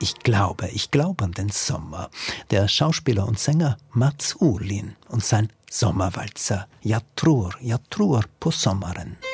ich glaube an den Sommer. Der Schauspieler und Sänger Mats Olin und sein Sommerwalzer Ja tror på sommaren.